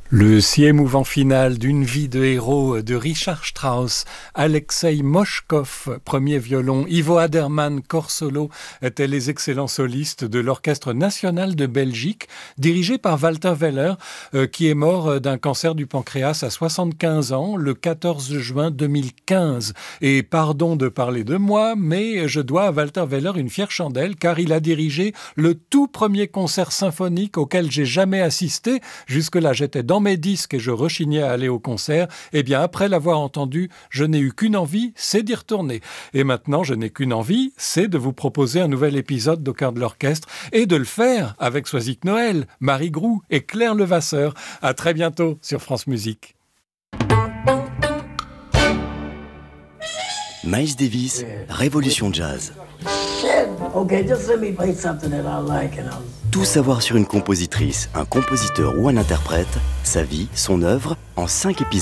Le si émouvant final d'une vie de héros de Richard Strauss, Alexei Moshkov, premier violon, Ivo Haderman, corps solo, étaient les excellents solistes de l'Orchestre national de Belgique, dirigé par Walter Weller, qui est mort d'un cancer du pancréas à 75 ans, le 14 juin 2015. Et pardon de parler de moi, mais je dois à Walter Weller une fière chandelle, car il a dirigé le tout premier concert symphonique auquel j'ai jamais assisté. Jusque-là, j'étais dans mes disques et je rechignais à aller au concert. Eh bien, après l'avoir entendu, je n'ai eu qu'une envie, c'est d'y retourner. Et maintenant, je n'ai qu'une envie, c'est de vous proposer un nouvel épisode d'Au cœur de l'orchestre et de le faire avec Soisic Noël, Marie Groux et Claire Levasseur. À très bientôt sur France Musique. Miles Davis, Révolution Jazz. Okay, just let me play something that I like and Tout savoir sur une compositrice, un compositeur ou un interprète, sa vie, son œuvre, en 5 épisodes.